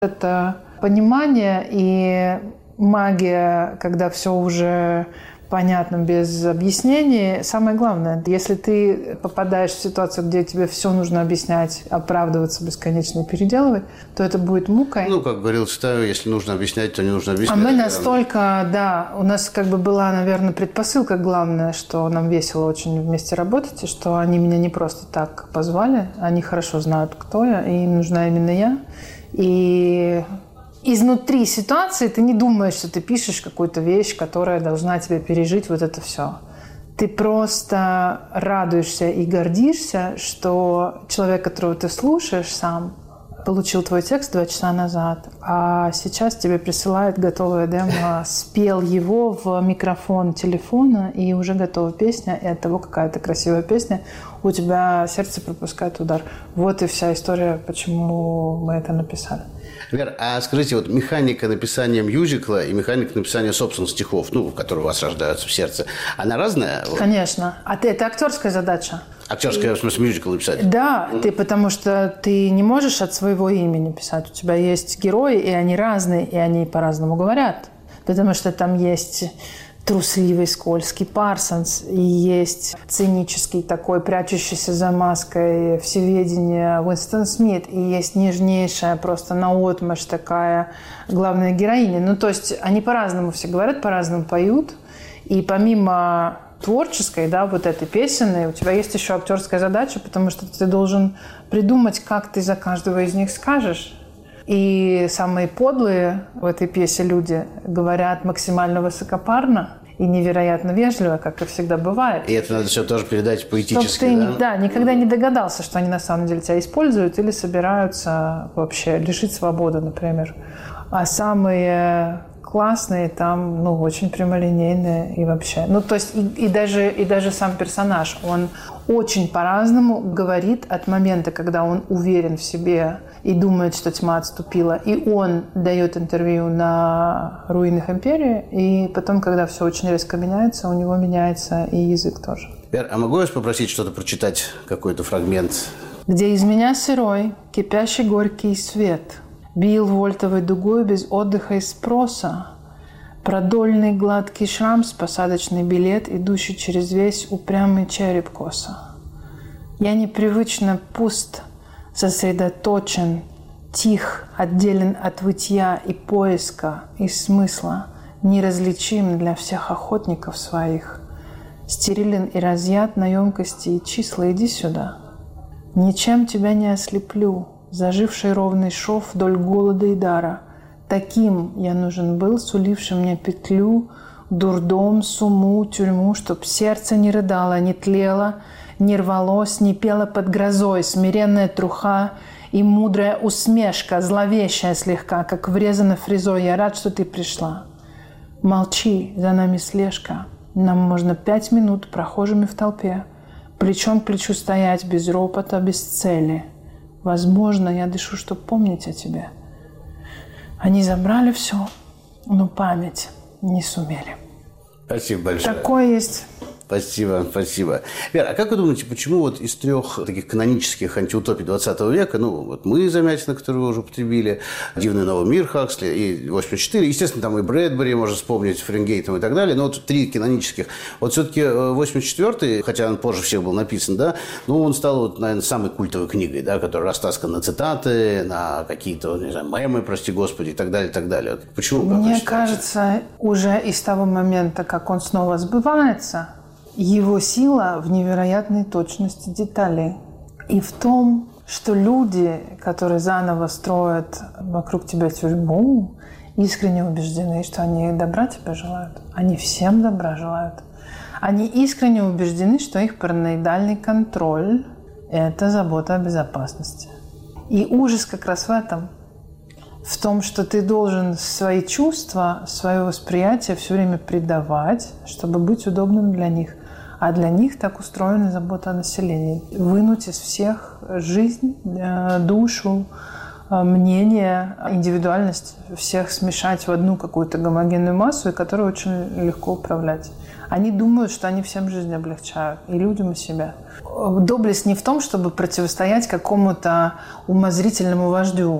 Это понимание и магия, когда все уже понятно, без объяснений. Самое главное, если ты попадаешь в ситуацию, где тебе все нужно объяснять, оправдываться бесконечно и переделывать, то это будет мукой. Как говорил Цветаев, если нужно объяснять, то не нужно объяснять. А мы настолько, у нас была, наверное, предпосылка главная, что нам весело очень вместе работать, и что они меня не просто так позвали, они хорошо знают, кто я, и им нужна именно я. И изнутри ситуации ты не думаешь, что ты пишешь какую-то вещь, которая должна тебе пережить вот это все. Ты просто радуешься и гордишься, что человек, которого ты слушаешь сам, получил твой текст 2 часа назад, а сейчас тебе присылает готовое демо, спел его в микрофон телефона, и уже готова песня, и от того, какая это красивая песня, у тебя сердце пропускает удар. Вот и вся история, почему мы это написали. Вера, а скажите, механика написания мюзикла и механика написания собственных стихов, которые у вас рождаются в сердце, она разная? Конечно. Это актерская задача. Актерская, в смысле, мюзикл написать? Да, потому что ты не можешь от своего имени писать. У тебя есть герои, и они разные, и они по-разному говорят. Потому что там есть трусливый, скользкий Парсонс, и есть цинический такой, прячущийся за маской всеведения Уинстон Смит, и есть нежнейшая, просто наотмашь такая главная героиня. То есть они по-разному все говорят, по-разному поют, и помимо творческой, этой песенной, у тебя есть еще актерская задача, потому что ты должен придумать, как ты за каждого из них скажешь. И самые подлые в этой пьесе люди говорят максимально высокопарно и невероятно вежливо, как и всегда бывает. И это надо все тоже передать поэтически, никогда не догадался, что они на самом деле тебя используют или собираются вообще лишить свободы, например. А самые классные там, очень прямолинейные и вообще. То есть и даже сам персонаж, он очень по-разному говорит от момента, когда он уверен в себе и думает, что тьма отступила, и он дает интервью на руинах империи, и потом, когда все очень резко меняется, у него меняется и язык тоже. Вера, а могу я вас попросить что-то прочитать, какой-то фрагмент? «Где из меня сырой, кипящий горький свет, бил вольтовой дугой без отдыха и спроса, продольный гладкий шрам с посадочный билет, идущий через весь упрямый череп коса. Я непривычно пуст, сосредоточен, тих, отделен от вытья и поиска, и смысла, неразличим для всех охотников своих, стерилен и разъят на емкости и числа, иди сюда. Ничем тебя не ослеплю, заживший ровный шов вдоль голода и дара. Таким я нужен был, сулившим мне петлю, дурдом, суму, тюрьму, чтоб сердце не рыдало, не тлело, не рвалось, не пело под грозой, смиренная труха и мудрая усмешка, зловещая слегка, как врезана фрезой. Я рад, что ты пришла. Молчи, за нами слежка. Нам можно 5 минут прохожими в толпе, плечом к плечу стоять без ропота, без цели. Возможно, я дышу, чтоб помнить о тебе. Они забрали все, но память не сумели». Спасибо большое. Такое есть. Спасибо. Вера, а как вы думаете, почему из 3 таких канонических антиутопий 20 века, «Мы» Замятина, которую вы уже употребили, «Дивный новый мир» Хаксли и 84, естественно, там и Брэдбери, можно вспомнить, Фаренгейтом и так далее, но 3 канонических. Все-таки 84-й, хотя он позже всех был написан, он стал, наверное, самой культовой книгой, которая растаскана на цитаты, на какие-то, мемы, прости господи, и так далее, и так далее. Почему? Мне кажется, уже из того момента, как он снова сбывается, его сила в невероятной точности деталей. И в том, что люди, которые заново строят вокруг тебя тюрьму, искренне убеждены, что они добра тебе желают. Они всем добра желают. Они искренне убеждены, что их параноидальный контроль – это забота о безопасности. И ужас как раз в этом. В том, что ты должен свои чувства, свое восприятие все время предавать, чтобы быть удобным для них. А для них так устроена забота о населении. Вынуть из всех жизнь, душу, мнение, индивидуальность, всех смешать в одну какую-то гомогенную массу, и которую очень легко управлять. Они думают, что они всем жизнь облегчают, и людям, и себя. Доблесть не в том, чтобы противостоять какому-то умозрительному вождю,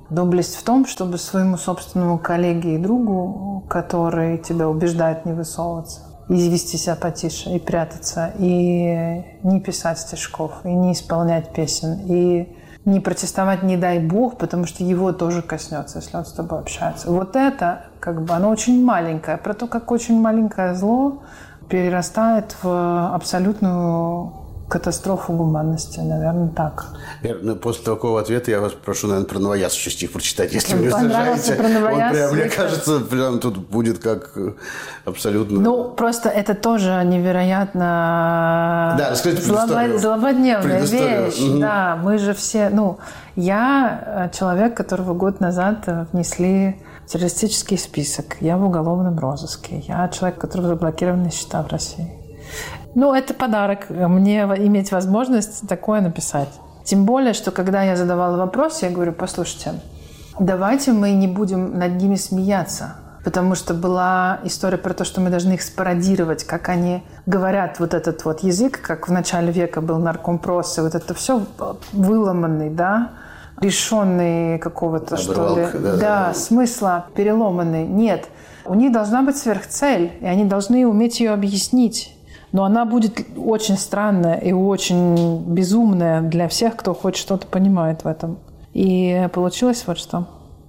Доблесть в том, чтобы своему собственному коллеге и другу, который тебя убеждает не высовываться, и вести себя потише, и прятаться, и не писать стишков, и не исполнять песен, и не протестовать, не дай бог, потому что его тоже коснется, если он с тобой общается. Вот это, оно очень маленькое. Про то, как очень маленькое зло перерастает в абсолютную катастрофу гуманности, наверное, так. После такого ответа я вас прошу, наверное, про Новояз еще стих прочитать, если вы не возражаете. про Новояз. Он прям, мне кажется, прям тут будет как абсолютно... Просто это тоже невероятно злободневная вещь. Да, мы же все... я человек, которого год назад внесли в террористический список. Я в уголовном розыске. Я человек, у которого заблокированы счета в России. Это подарок мне иметь возможность такое написать. Тем более, что когда я задавала вопрос, я говорю, послушайте, давайте мы не будем над ними смеяться. Потому что была история про то, что мы должны их спародировать, как они говорят вот этот вот язык, как в начале века был наркомпрос, и вот это все выломанный, да, лишенный какого-то, что ли, смысла, переломанный. Нет, у них должна быть сверхцель, и они должны уметь ее объяснить. Но она будет очень странная и очень безумная для всех, кто хоть что-то понимает в этом. И получилось вот что.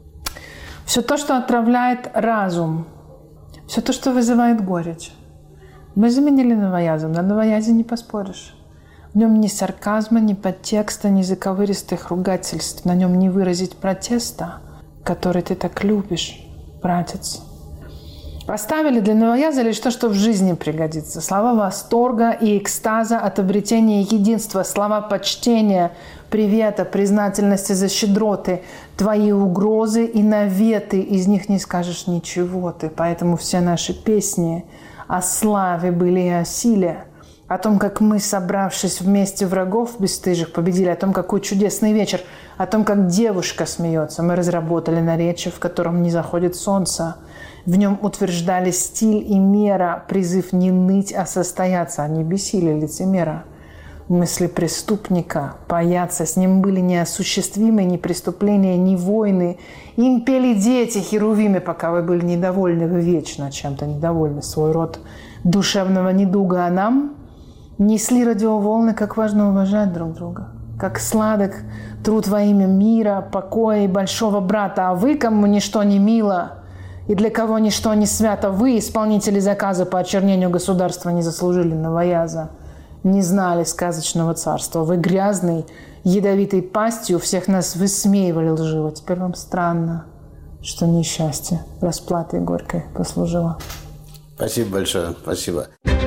Все то, что отравляет разум, все то, что вызывает горечь, мы заменили новоязом. На новоязе не поспоришь. В нем ни сарказма, ни подтекста, ни заковыристых ругательств. На нем не выразить протеста, который ты так любишь, братец. Оставили для новояза лишь то, что в жизни пригодится. Слова восторга и экстаза от обретения единства, слова почтения, привета, признательности за щедроты, твои угрозы и наветы. Из них не скажешь ничего ты. Поэтому все наши песни о славе были и о силе. О том, как мы, собравшись вместе врагов бесстыжих, победили. О том, какой чудесный вечер. О том, как девушка смеется. Мы разработали наречие, в котором не заходит солнце. В нем утверждали стиль и мера, призыв не ныть, а состояться, а не бесили лицемера. Мысли преступника, паяться, с ним были неосуществимы ни преступления, ни войны. Им пели дети херувимы, пока вы были недовольны, вы вечно чем-то недовольны, свой род душевного недуга. А нам несли радиоволны, как важно уважать друг друга. Как сладок труд во имя мира, покоя и большого брата, а вы, кому ничто не мило, и для кого ничто не свято, вы, исполнители заказа по очернению государства, не заслужили новояза, не знали сказочного царства. Вы грязной, ядовитой пастью всех нас высмеивали лживо. Теперь вам странно, что несчастье расплатой горькой послужило. Спасибо большое, спасибо.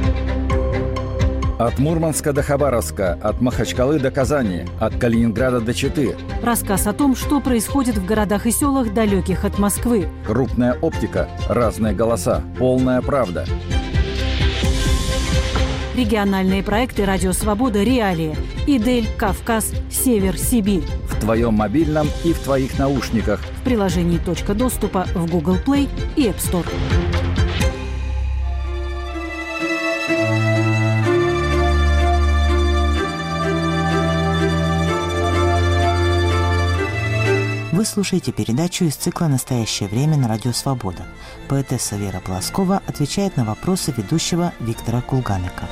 От Мурманска до Хабаровска, от Махачкалы до Казани, от Калининграда до Читы. Рассказ о том, что происходит в городах и селах, далеких от Москвы. Крупная оптика, разные голоса, полная правда. Региональные проекты «Радио Свобода. Реалии». Идель, Кавказ, Север, Сибирь. В твоем мобильном и в твоих наушниках. В приложении «Точка доступа» в Google Play и App Store. Вы слушаете передачу из цикла «Настоящее время» на Радио Свобода. Поэтесса Вера Полоскова отвечает на вопросы ведущего Виктора Кулганека.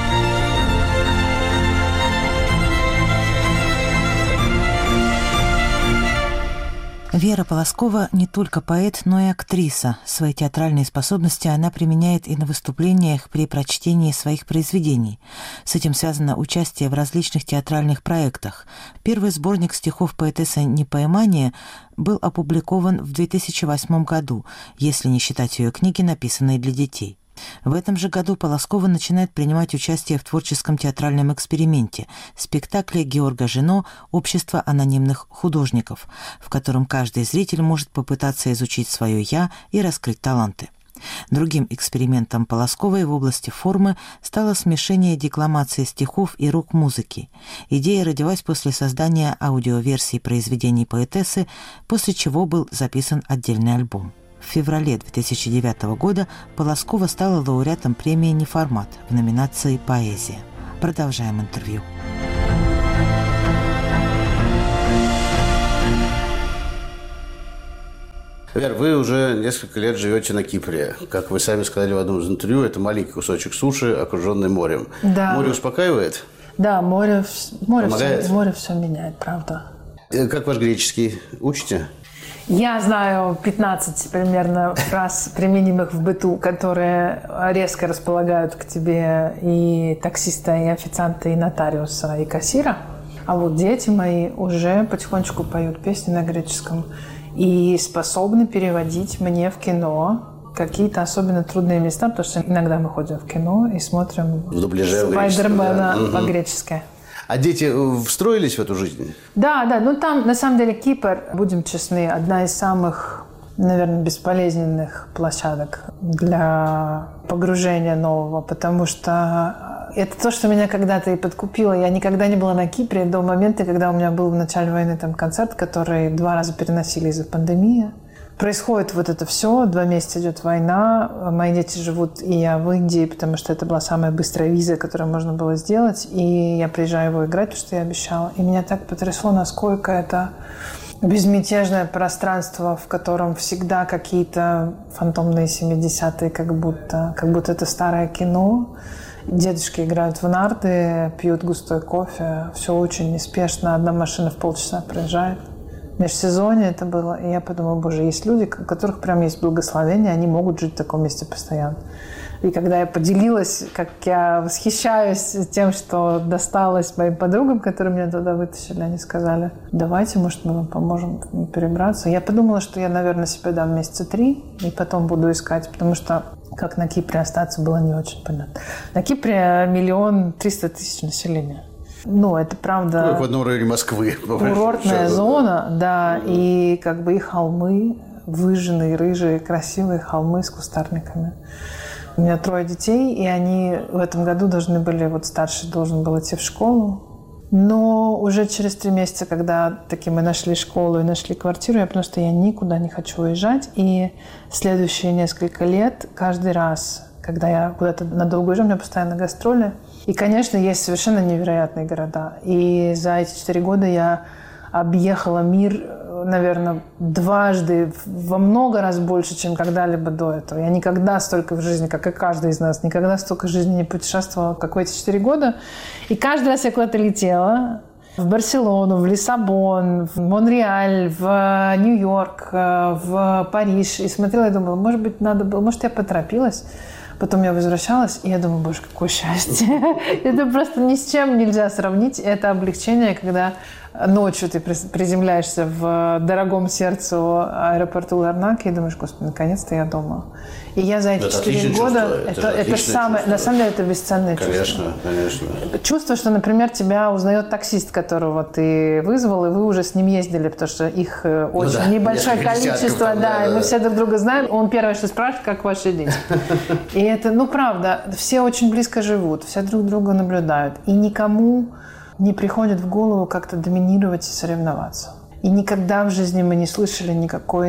Вера Полоскова не только поэт, но и актриса. Свои театральные способности она применяет и на выступлениях при прочтении своих произведений. С этим связано участие в различных театральных проектах. Первый сборник стихов поэтессы «Непонимание» был опубликован в 2008 году, если не считать ее книги, написанные для детей. В этом же году Полоскова начинает принимать участие в творческом театральном эксперименте – спектакле Георга Жено «Общество анонимных художников», в котором каждый зритель может попытаться изучить свое «я» и раскрыть таланты. Другим экспериментом Полосковой в области формы стало смешение декламации стихов и рок-музыки. Идея родилась после создания аудиоверсии произведений поэтессы, после чего был записан отдельный альбом. В феврале 2009 года Полоскова стала лауреатом премии «Неформат» в номинации «Поэзия». Продолжаем интервью. Вер, вы уже несколько лет живете на Кипре. Как вы сами сказали в одном из интервью, это маленький кусочек суши, окруженный морем. Да. Море успокаивает? Да, море все меняет, правда. Как ваш греческий? Учите? Я знаю 15 примерно фраз, применимых в быту, которые резко располагают к тебе и таксиста, и официанта, и нотариуса, и кассира. А вот дети мои уже потихонечку поют песни на греческом и способны переводить мне в кино какие-то особенно трудные места, потому что иногда мы ходим в кино и смотрим в дубляже Спайдермена по-гречески. А дети встроились в эту жизнь? Да. Ну, там, на самом деле, Кипр, будем честны, одна из самых, наверное, бесполезненных площадок для погружения нового, потому что это то, что меня когда-то и подкупило. Я никогда не была на Кипре до момента, когда у меня был в начале войны там концерт, который 2 раза переносили из-за пандемии. Происходит вот это все, 2 месяца идет война, мои дети живут, и я в Индии, потому что это была самая быстрая виза, которую можно было сделать, и я приезжаю его играть, потому что я обещала. И меня так потрясло, насколько это безмятежное пространство, в котором всегда какие-то фантомные 70-е, как будто это старое кино. Дедушки играют в нарды, пьют густой кофе, все очень неспешно, одна машина в полчаса проезжает. В межсезонье это было, и я подумала, боже, есть люди, у которых прям есть благословение, они могут жить в таком месте постоянно. И когда я поделилась, как я восхищаюсь тем, что досталось моим подругам, которые меня туда вытащили, они сказали, давайте, может, мы вам поможем перебраться. Я подумала, что я, наверное, себе дам месяца 3, и потом буду искать, потому что как на Кипре остаться было не очень понятно. На Кипре 1 300 000 населения. Ну, это правда... Как в одном районе Москвы. Курортная зона, да, и как бы и холмы, выжженные, рыжие, красивые холмы с кустарниками. У меня 3 детей, и они в этом году должны были, вот старший должен был идти в школу. Но уже через 3 месяца, когда таки мы нашли школу и нашли квартиру, я поняла, что я никуда не хочу уезжать. И следующие несколько лет, каждый раз, когда я куда-то надолго уезжаю, у меня постоянно гастроли. И, конечно, есть совершенно невероятные города. И за эти 4 года я объехала мир, наверное, 2 во много раз больше, чем когда-либо до этого. Я никогда столько в жизни, как и каждый из нас, никогда столько в жизни не путешествовала, как в эти 4 года. И каждый раз я куда-то летела. В Барселону, в Лиссабон, в Монреаль, в Нью-Йорк, в Париж. И смотрела и думала, может быть, надо было, может, я поторопилась. Потом я возвращалась, и я думаю, боже, какое счастье. Это просто ни с чем нельзя сравнить. Это облегчение, когда ночью ты приземляешься в дорогом сердцу аэропорту Ларнаке и думаешь, господи, наконец-то я дома. И я за эти 4 года... Это самое... На самом деле, это бесценное чувство. Конечно. Чувство, что, например, тебя узнает таксист, которого ты вызвал, и вы уже с ним ездили, потому что их очень небольшое количество, да, и мы все друг друга знаем. Он первое, что спрашивает, как ваши дети. И это, правда, все очень близко живут, все друг друга наблюдают. И никому не приходит в голову как-то доминировать и соревноваться. И никогда в жизни мы не слышали никакой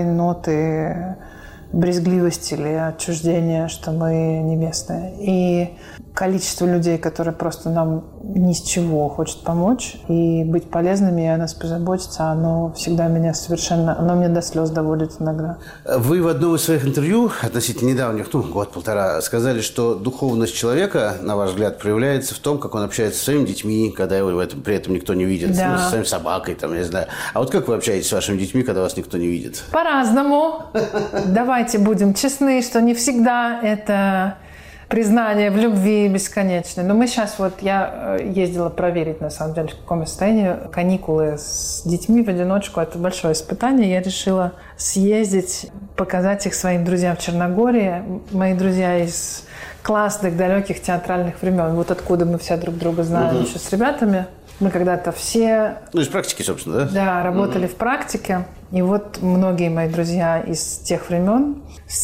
ноты брезгливости или отчуждения, что мы не местные. И количество людей, которые просто нам ни с чего хочет помочь и быть полезными, и о нас позаботиться, оно всегда меня оно меня до слез доводит иногда. Вы в одном из своих интервью, относительно недавних, 1-1.5, сказали, что духовность человека, на ваш взгляд, проявляется в том, как он общается со своими детьми, когда его при этом никто не видит, да. Со своей собакой, там, я не знаю. А вот как вы общаетесь с вашими детьми, когда вас никто не видит? По-разному. Давайте будем честны, что не всегда это признание в любви бесконечное. Но мы сейчас, я ездила проверить, на самом деле, в каком состоянии каникулы с детьми в одиночку. Это большое испытание. Я решила съездить, показать их своим друзьям в Черногории. Мои друзья из классных, далеких театральных времен. Вот откуда мы все друг друга знаем еще с ребятами. Мы когда-то все... из практики, собственно, да? Да, работали в практике. И вот многие мои друзья из тех времен,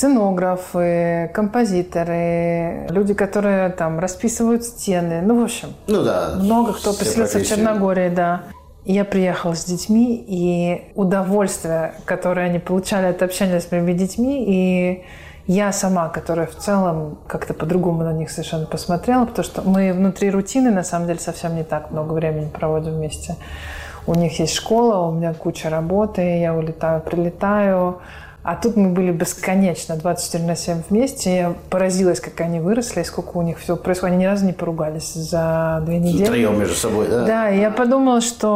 сценографы, композиторы, люди, которые там расписывают стены. В общем, много кто поселился в Черногории, да. И я приехала с детьми, и удовольствие, которое они получали от общения с моими детьми, и я сама, которая в целом как-то по-другому на них совершенно посмотрела, потому что мы внутри рутины, на самом деле, совсем не так много времени проводим вместе. У них есть школа, у меня куча работы, я улетаю, прилетаю. А тут мы были бесконечно 24/7 вместе. Я поразилась, как они выросли, сколько у них всего происходит. Они ни разу не поругались за 2 недели. Втроем между собой, да? Да, и я подумала,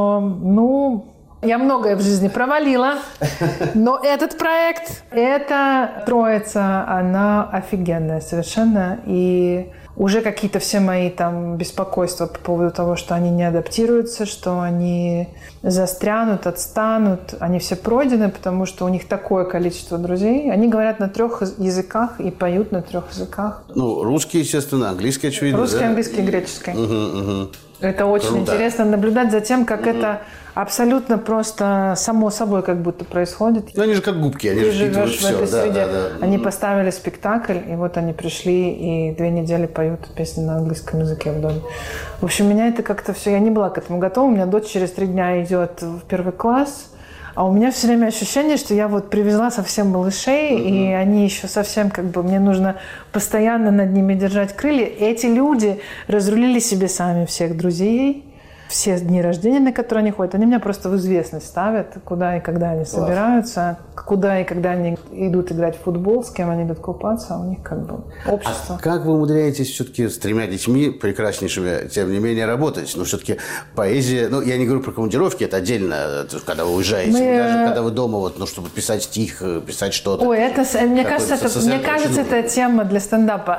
что, я многое в жизни провалила, но этот проект, эта троица, она офигенная совершенно. И уже какие-то все мои там беспокойства по поводу того, что они не адаптируются, что они застрянут, отстанут, они все пройдены, потому что у них такое количество друзей. Они говорят на 3 языках и поют на 3 языках. Ну, русский, естественно, английский, очевидно. Русский, да? английский, греческий. Угу. Это очень Круто. интересно наблюдать за тем, как это абсолютно просто само собой как будто происходит. Ну, они же как губки, они Ты же впитывают живешь в все. этой Да, среде. да. Они поставили спектакль, и вот они пришли, и 2 недели поют песни на английском языке в доме. В общем, меня это как-то все... Я не была к этому готова. У меня дочь через 3 дня идет в 1 класс, а у меня все время ощущение, что я вот привезла совсем малышей, и они еще совсем мне нужно постоянно над ними держать крылья. Эти люди разрулили себе сами всех друзей, все дни рождения, на которые они ходят, они меня просто в известность ставят, куда и когда они собираются, куда и когда они идут играть в футбол, с кем они идут купаться, у них общество. А как вы умудряетесь все-таки с 3 детьми прекраснейшими, тем не менее, работать? Но все-таки поэзия, я не говорю про командировки, это отдельно, когда вы уезжаете, даже когда вы дома, чтобы писать стих, писать что-то. Ой, мне кажется, это тема для стендапа.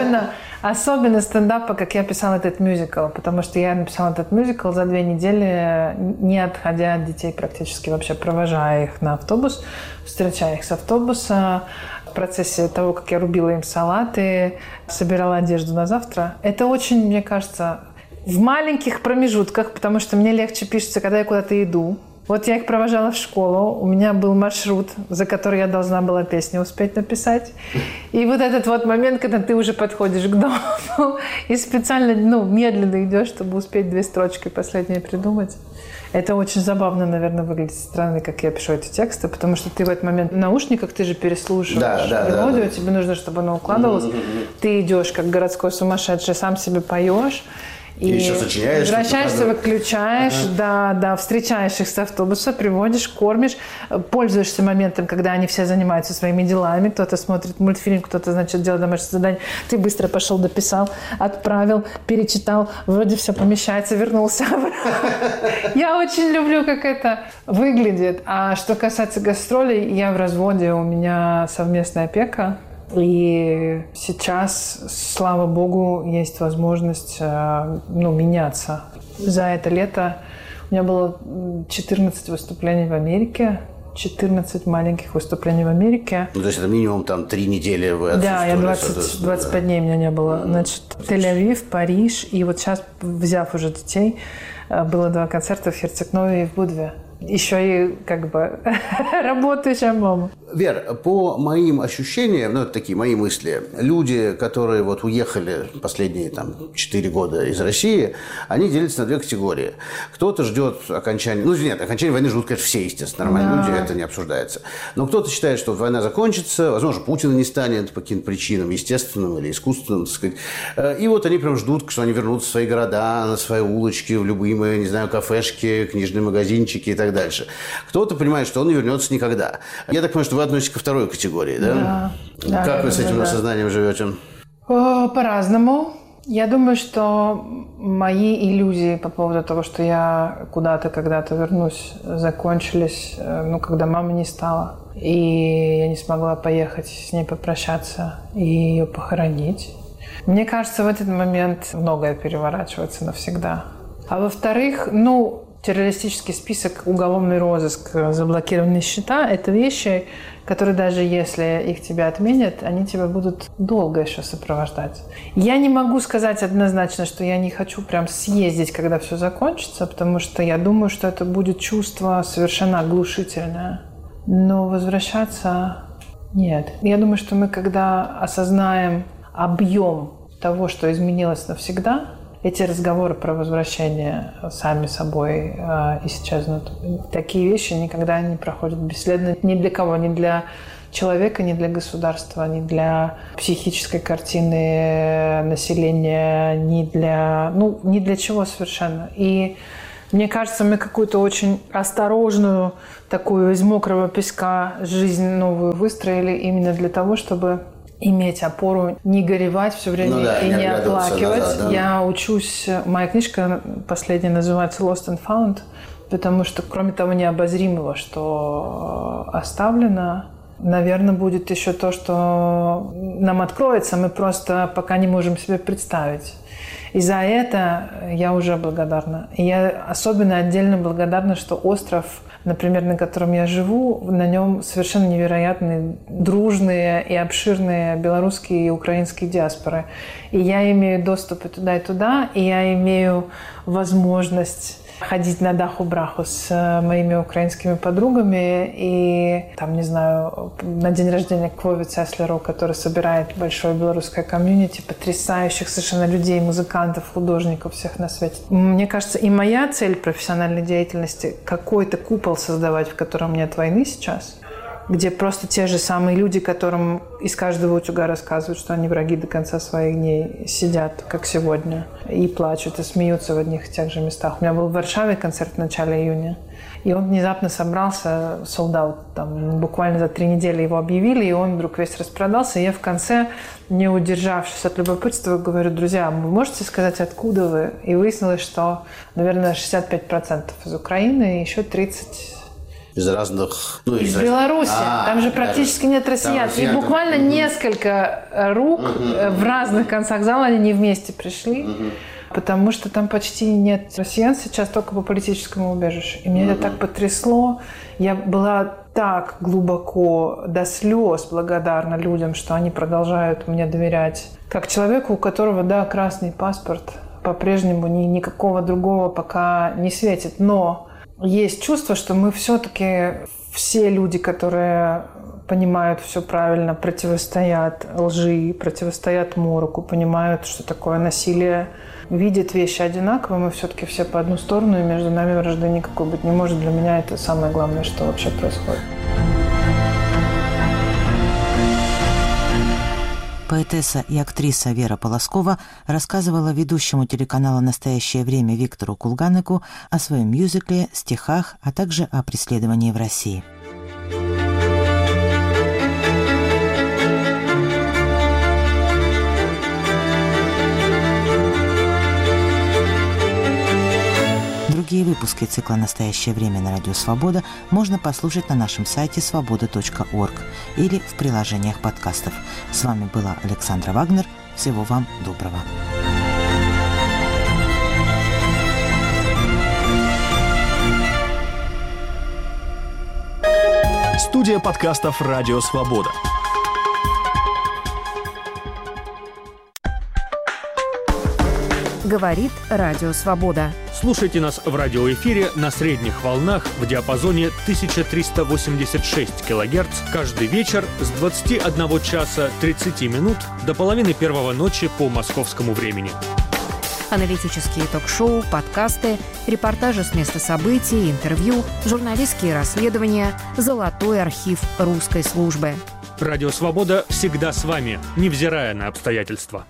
Особенно стендапа, как я писала этот мюзикл, потому что я написала этот мюзикл за 2 недели, не отходя от детей практически вообще, провожая их на автобус, встречая их с автобуса, в процессе того, как я рубила им салаты, собирала одежду на завтра. Это очень, мне кажется, в маленьких промежутках, потому что мне легче пишется, когда я куда-то иду. Вот я их провожала в школу, у меня был маршрут, за который я должна была песню успеть написать. И вот этот вот момент, когда ты уже подходишь к дому и специально, медленно идешь, чтобы успеть 2 строчки последние придумать. Это очень забавно, наверное, выглядит со стороны, как я пишу эти тексты, потому что ты в этот момент в наушниках, ты же переслушиваешь мелодию, тебе нужно, чтобы она укладывалась. Ты идешь, как городской сумасшедший, сам себе поешь. И еще сочиняешь, возвращаешься, выключаешь, встречаешь их с автобуса, приводишь, кормишь, пользуешься моментом, когда они все занимаются своими делами, кто-то смотрит мультфильм, кто-то, делает домашнее задание, ты быстро пошел, дописал, отправил, перечитал, вроде все помещается, вернулся. Я очень люблю, как это выглядит. А что касается гастролей, я в разводе, у меня совместная опека. И сейчас, слава богу, есть возможность меняться. За это лето у меня было 14 выступлений в Америке, 14 маленьких выступлений в Америке. То есть это минимум 3 недели вы отсутствовали? Да, я 25 дней меня не было. Тель-Авив, Париж, и вот сейчас, взяв уже детей, было 2 концерта в Херцег-Нове и в Будве. Еще и работающая мама. Вер, по моим ощущениям, это такие мои мысли, люди, которые уехали последние 4 года из России, они делятся на 2 категории. Кто-то ждет окончания, окончания войны ждут, конечно, все, естественно, нормальные люди, это не обсуждается. Но кто-то считает, что война закончится, возможно, Путина не станет по каким-то причинам, естественным или искусственным, так сказать. И они прям ждут, что они вернутся в свои города, на свои улочки, в любые, кафешки, книжные магазинчики и так дальше. Кто-то понимает, что он не вернется никогда. Я так понимаю, что вы относитесь ко 2 категории, да? Да. Как вы с этим осознанием живете? По-разному. Я думаю, что мои иллюзии по поводу того, что я куда-то когда-то вернусь, закончились, когда мамы не стало. И я не смогла поехать с ней попрощаться и ее похоронить. Мне кажется, в этот момент многое переворачивается навсегда. А во-вторых, террористический список, уголовный розыск, заблокированные счета – это вещи, которые даже если их тебя отменят, они тебя будут долго еще сопровождать. Я не могу сказать однозначно, что я не хочу прям съездить, когда все закончится, потому что я думаю, что это будет чувство совершенно оглушительное. Но возвращаться нет. Я думаю, что мы, когда осознаем объем того, что изменилось навсегда, эти разговоры про возвращение сами собой исчезнут. Такие вещи никогда не проходят бесследно ни для кого, ни для человека, ни для государства, ни для психической картины населения, ни для чего совершенно. И Мне кажется, мы какую-то очень осторожную, такую из мокрого песка жизнь новую выстроили именно для того, чтобы иметь опору, не горевать все время и не оплакивать. Назад, да. Я учусь, моя книжка последняя называется «Lost and Found», потому что кроме того необозримого, что оставлено, наверное, будет еще то, что нам откроется, мы просто пока не можем себе представить. И за это я уже благодарна. И я особенно отдельно благодарна, что остров, например, на котором я живу, на нем совершенно невероятные, дружные и обширные белорусские и украинские диаспоры. И я имею доступ и туда, и я имею возможность ходить на даху-браху с моими украинскими подругами и, там, не знаю, на день рождения Клови Цеслеру, который собирает большое белорусское комьюнити, потрясающих совершенно людей, музыкантов, художников, всех на свете. Мне кажется, и моя цель профессиональной деятельности – какой-то купол создавать, в котором нет войны сейчас, где просто те же самые люди, которым из каждого утюга рассказывают, что они враги до конца своих дней, сидят, как сегодня, и плачут, и смеются в одних и тех же местах. У меня был в Варшаве концерт в начале июня, и он внезапно собрался, sold out, там, буквально за 3 недели его объявили, и он вдруг весь распродался. И я в конце, не удержавшись от любопытства, говорю: друзья, вы можете сказать, откуда вы? И выяснилось, что, наверное, 65% из Украины, и еще 30% из разных... из Беларуси. Там же практически нет россиян. И буквально несколько рук в разных концах зала, они не вместе пришли, потому что там почти нет россиян сейчас, только по политическому убежищу. И меня это так потрясло. Я была так глубоко до слез благодарна людям, что они продолжают мне доверять. Как человеку, у которого, да, красный паспорт, по-прежнему никакого другого пока не светит. Но есть чувство, что мы все-таки все люди, которые понимают все правильно, противостоят лжи, противостоят мороку, понимают, что такое насилие, видят вещи одинаково, мы все-таки все по одну сторону, и между нами вражды никакой быть не может. Для меня это самое главное, что вообще происходит. Поэтесса и актриса Вера Полоскова рассказывала ведущему телеканала «Настоящее время» Виктору Кулганеку о своем мюзикле, стихах, а также о преследовании в России. Другие выпуски цикла «Настоящее время» на Радио Свобода можно послушать на нашем сайте svoboda.org или в приложениях подкастов. С вами была Александра Вагнер. Всего вам доброго. Студия подкастов «Радио Свобода». Говорит Радио Свобода. Слушайте нас в радиоэфире на средних волнах в диапазоне 1386 кГц каждый вечер с 21 часа 30 минут до половины первого ночи по московскому времени. Аналитические ток-шоу, подкасты, репортажи с места событий, интервью, журналистские расследования, золотой архив русской службы. Радио «Свобода» всегда с вами, невзирая на обстоятельства.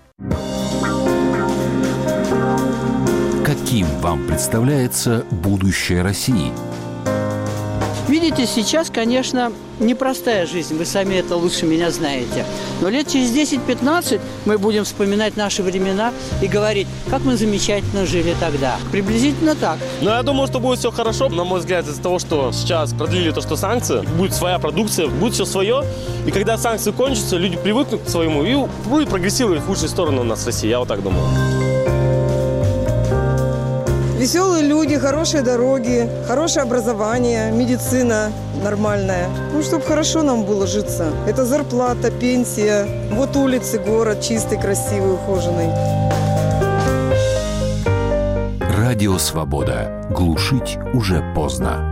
Каким вам представляется будущее России? Видите, сейчас, конечно, непростая жизнь, вы сами это лучше меня знаете. Но лет через 10-15 мы будем вспоминать наши времена и говорить, как мы замечательно жили тогда. Приблизительно так. Но я думаю, что будет все хорошо. На мой взгляд, из-за того, что сейчас продлили то, что санкции, будет своя продукция, будет все свое. И когда санкции кончатся, люди привыкнут к своему и будет прогрессировать в лучшую сторону у нас в России. Я вот так думаю. Веселые люди, хорошие дороги, хорошее образование, медицина нормальная. Ну, чтобы хорошо нам было житься. Это зарплата, пенсия. Вот улицы, город чистый, красивый, ухоженный. Радио «Свобода». Глушить уже поздно.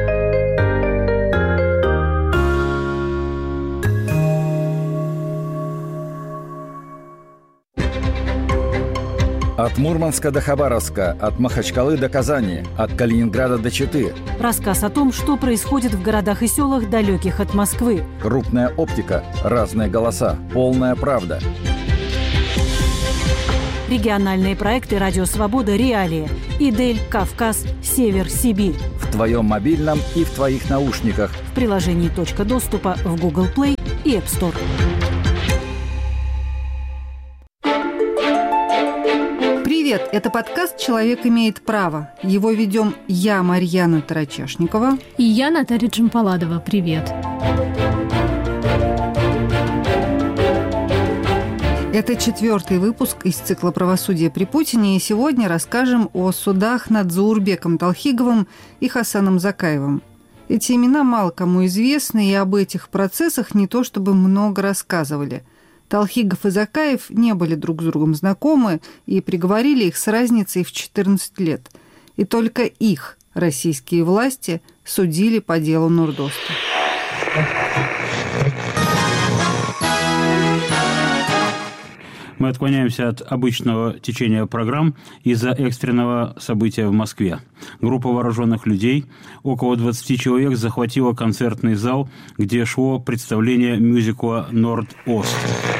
От Мурманска до Хабаровска, от Махачкалы до Казани, от Калининграда до Читы. Рассказ о том, что происходит в городах и селах, далеких от Москвы. Крупная оптика, разные голоса, полная правда. Региональные проекты «Радио Свобода. Реалии». «Идель, Кавказ, Север, Сибирь». В твоем мобильном и в твоих наушниках. В приложении «Точка доступа» в Google Play и App Store. Привет! Это подкаст «Человек имеет право». Его ведем я, Марьяна Тарачешникова. И я, Наталья Джампаладова. Привет! Это 4-й выпуск из цикла «Правосудие при Путине», и сегодня расскажем о судах над Заурбеком Талхиговым и Хасаном Закаевым. Эти имена мало кому известны, и об этих процессах не то чтобы много рассказывали. Талхигов и Закаев не были друг с другом знакомы и приговорили их с разницей в 14 лет. И только их российские власти судили по делу Нордоста. Мы отклоняемся от обычного течения программ из-за экстренного события в Москве. Группа вооруженных людей, около 20 человек, захватила концертный зал, где шло представление мюзикла «Норд-Ост».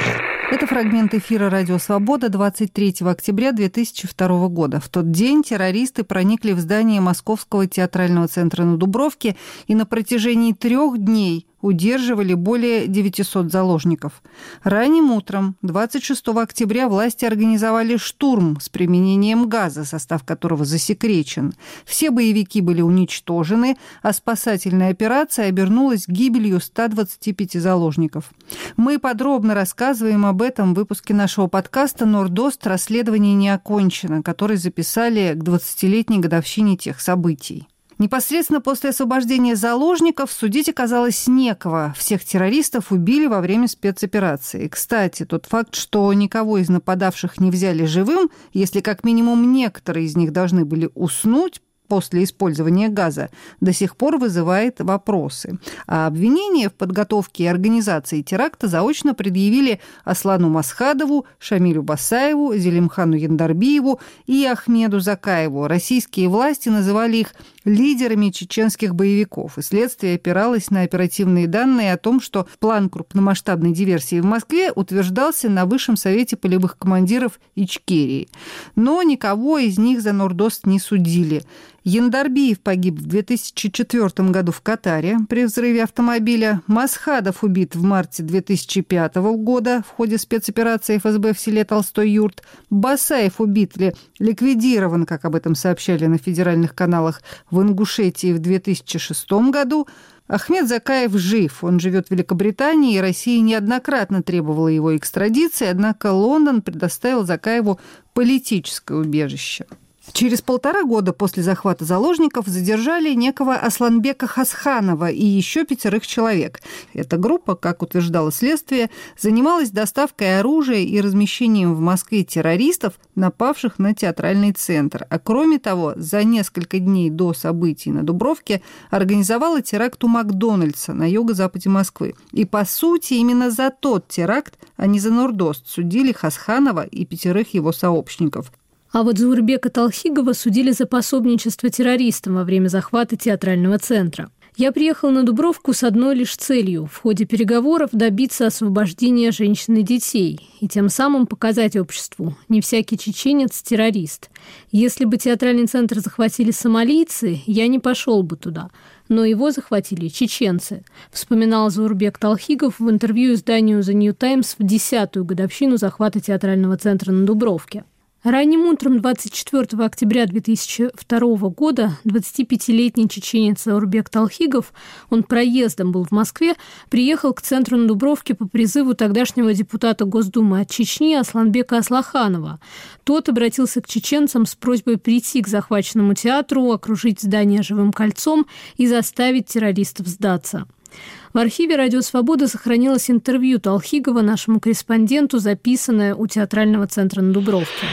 Это фрагмент эфира «Радио Свобода» 23 октября 2002 года. В тот день террористы проникли в здание Московского театрального центра на Дубровке и на протяжении 3 дней удерживали более 900 заложников. Ранним утром 26 октября власти организовали штурм с применением газа, состав которого засекречен. Все боевики были уничтожены, а спасательная операция обернулась гибелью 125 заложников. Мы подробно рассказываем об этом в выпуске нашего подкаста «Нордост. Расследование не окончено», который записали к 20-летней годовщине тех событий. Непосредственно после освобождения заложников судить оказалось некого. Всех террористов убили во время спецоперации. Кстати, тот факт, что никого из нападавших не взяли живым, если как минимум некоторые из них должны были уснуть после использования газа, до сих пор вызывает вопросы. А обвинения в подготовке и организации теракта заочно предъявили Аслану Масхадову, Шамилю Басаеву, Зелимхану Яндарбиеву и Ахмеду Закаеву. Российские власти называли их лидерами чеченских боевиков, и следствие опиралось на оперативные данные о том, что план крупномасштабной диверсии в Москве утверждался на Высшем совете полевых командиров Ичкерии. Но никого из них за Нордост не судили. Яндарбиев погиб в 2004 году в Катаре при взрыве автомобиля. Масхадов убит в марте 2005 года в ходе спецоперации ФСБ в селе Толстой-Юрт. Басаев убит или ликвидирован, как об этом сообщали на федеральных каналах, в Ингушетии в 2006 году. Ахмед Закаев жив. Он живет в Великобритании, и Россия неоднократно требовала его экстрадиции, однако Лондон предоставил Закаеву политическое убежище. Через 1,5 года после захвата заложников задержали некого Асланбека Хасханова и еще 5 человек. Эта группа, как утверждало следствие, занималась доставкой оружия и размещением в Москве террористов, напавших на театральный центр. А кроме того, за несколько дней до событий на Дубровке организовала теракт у Макдональдса на юго-западе Москвы. И, по сути, именно за тот теракт, а не за Нордост, судили Хасханова и 5 его сообщников. А вот Заурбека Талхигова судили за пособничество террористам во время захвата театрального центра. Я приехал на Дубровку с одной лишь целью – в ходе переговоров добиться освобождения женщин и детей и тем самым показать обществу – не всякий чеченец – террорист. Если бы театральный центр захватили сомалийцы, я не пошел бы туда. Но его захватили чеченцы, вспоминал Заурбек Талхигов в интервью изданию The New Times в 10-ю годовщину захвата театрального центра на Дубровке. Ранним утром 24 октября 2002 года 25-летний чеченец Заурбек Талхигов, он проездом был в Москве, приехал к центру на Дубровке по призыву тогдашнего депутата Госдумы от Чечни Асланбека Аслаханова. Тот обратился к чеченцам с просьбой прийти к захваченному театру, окружить здание живым кольцом и заставить террористов сдаться. В архиве «Радио Свобода» сохранилось интервью Талхигова нашему корреспонденту, записанное у театрального центра на Дубровке.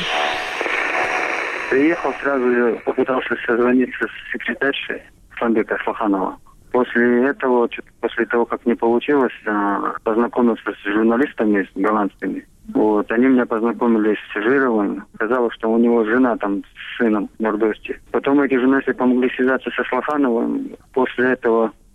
Приехал сразу, попытался созвониться с секретаршей Асланбека Аслаханова. После этого, после того, как не получилось, познакомился с журналистами, с голландскими. Они меня познакомили с Жировым. Сказала, что у него жена там с сыном в Нордосте. Потом эти журналисты помогли связаться со Аслахановым. После этого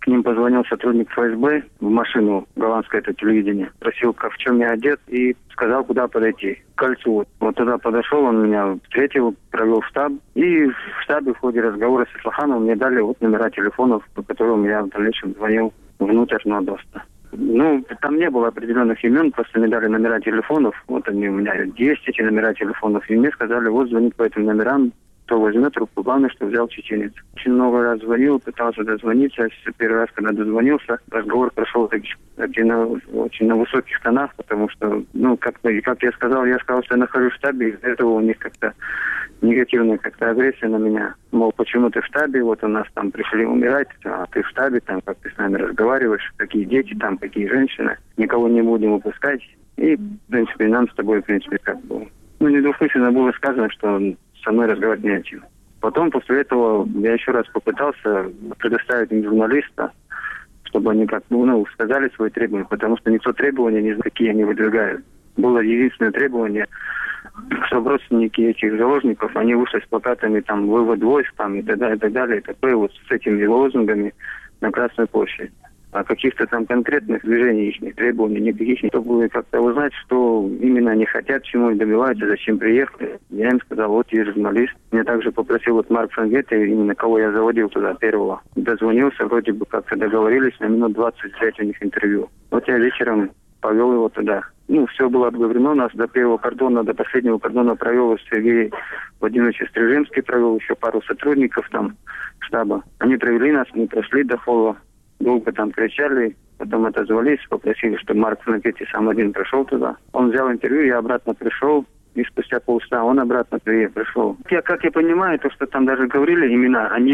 К ним позвонил сотрудник ФСБ в машину, голландское это телевидение. Спросил, в чем я одет, и сказал, куда подойти. К кольцу. Вот туда подошел, он меня встретил, провел в штаб. И в штабе в ходе разговора с Исфахановым мне дали номера телефонов, по которым я в дальнейшем звонил внутрь Нордоста. Там не было определенных имен, просто мне дали номера телефонов. Вот они у меня есть, эти номера телефонов. И мне сказали, вот звонить по этим номерам, кто возьмет трубку, главное, что взял чеченец. Очень много раз звонил, пытался дозвониться. Первый раз, когда дозвонился, разговор прошел очень на высоких тонах, потому что, как я сказал, что я нахожусь в штабе, из-за этого у них как-то негативная агрессия на меня. Мол, почему ты в штабе, вот у нас там пришли умирать, а ты в штабе, там, как ты с нами разговариваешь, какие дети там, какие женщины, никого не будем выпускать. И, в принципе, нам с тобой, недвусмысленно было сказано, что со мной разговаривать не о чем. Потом, после этого, я еще раз попытался предоставить им журналиста, чтобы они сказали свои требования, потому что никто требования не знает, какие они выдвигают. Было единственное требование, чтобы родственники этих заложников, они вышли с плакатами, вывод войск, и так далее, и такое вот с этими лозунгами на Красную площадь. А каких-то конкретных движений, их требований, никаких нет. Чтобы как-то узнать, что именно они хотят, чему они добиваются, зачем приехали. Я им сказал, вот есть журналист. Меня также попросил Марк Франгетти, именно кого я заводил туда первого. Дозвонился, вроде бы как-то договорились, на минут 20 взять у них интервью. Вот я вечером повел его туда. Все было обговорено, нас до первого кордона, до последнего кордона провел Сергей Владимирович Стрижемский, провел еще пару сотрудников штаба. Они провели нас, мы прошли до холла. Долго кричали, потом отозвались, попросили, чтобы Марк Франгетти сам один пришел туда. Он взял интервью, я обратно пришел, и спустя полчаса он обратно пришел. Как я понимаю, то, что там даже говорили имена, они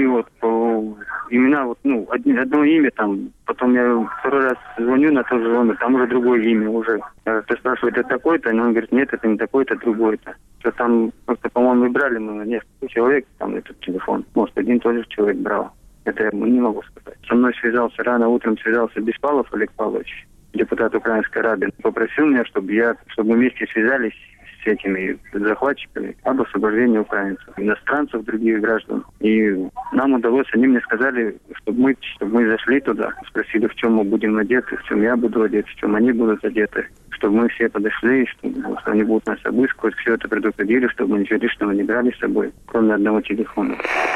одно имя потом я второй раз звоню на тот же номер, там уже другое имя уже. Кто спрашивает, это такой-то, и он говорит, нет, это не такой-то, другой-то. Что там, по-моему, брали мы несколько человек, этот телефон. Может, один тот же человек брал. Это я не могу сказать. Со мной рано утром связался Беспалов Олег Павлович, депутат Украинской Рады. Попросил меня, чтобы мы вместе связались с этими захватчиками об освобождении украинцев, иностранцев, других граждан. И нам удалось, они мне сказали, чтобы мы зашли туда, спросили, в чем мы будем одеты, в чем я буду одет, в чем они будут одеты. Чтобы мы все подошли, что они будут нас обыскивать, все это предупредили, чтобы мы ничего лишнего не брали с собой, кроме одного телефона.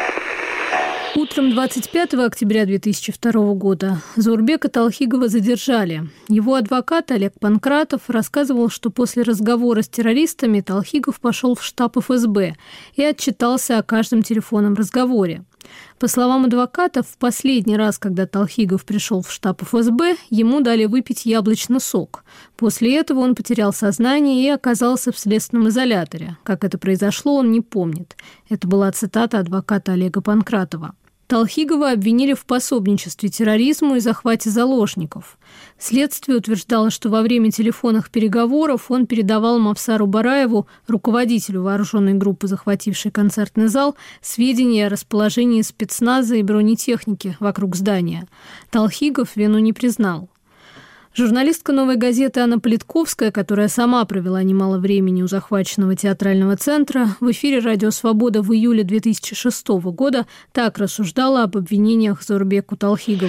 Утром 25 октября 2002 года Заурбека Талхигова задержали. Его адвокат Олег Панкратов рассказывал, что после разговора с террористами Талхигов пошел в штаб ФСБ и отчитался о каждом телефонном разговоре. По словам адвоката, в последний раз, когда Талхигов пришел в штаб ФСБ, ему дали выпить яблочный сок. После этого он потерял сознание и оказался в следственном изоляторе. Как это произошло, он не помнит. Это была цитата адвоката Олега Панкратова. Талхигова обвинили в пособничестве терроризму и захвате заложников. Следствие утверждало, что во время телефонных переговоров он передавал Мавсару Бараеву, руководителю вооруженной группы, захватившей концертный зал, сведения о расположении спецназа и бронетехники вокруг здания. Талхигов вину не признал. Журналистка «Новой газеты» Анна Политковская, которая сама провела немало времени у захваченного театрального центра, в эфире «Радио Свобода» в июле 2006 года так рассуждала об обвинениях Заурбеку Талхигову.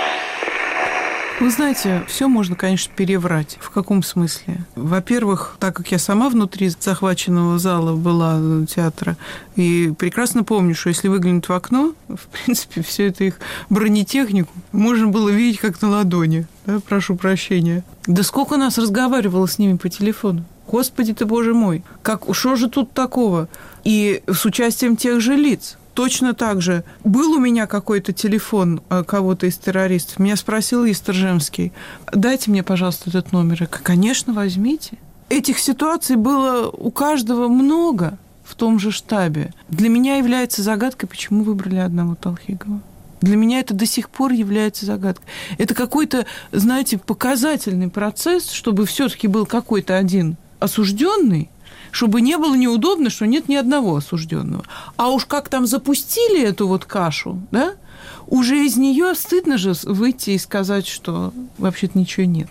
Вы знаете, все можно, конечно, переврать. В каком смысле? Во-первых, так как я сама внутри захваченного зала была театра, и прекрасно помню, что если выглянуть в окно, в принципе, всю эту их бронетехнику можно было видеть как на ладони. Да, прошу прощения. Да сколько нас разговаривало с ними по телефону? Господи ты, Боже мой! Что же тут такого? И с участием тех же лиц. Точно так же. Был у меня какой-то телефон кого-то из террористов. Меня спросил Истержемский, дайте мне, пожалуйста, этот номер. Конечно, возьмите. Этих ситуаций было у каждого много в том же штабе. Для меня является загадкой, почему выбрали одного Талхигова. Для меня это до сих пор является загадкой. Это какой-то, знаете, показательный процесс, чтобы все-таки был какой-то один осужденный, чтобы не было неудобно, что нет ни одного осужденного. А уж как там запустили эту вот кашу, да, уже из нее стыдно же выйти и сказать, что вообще-то ничего нет.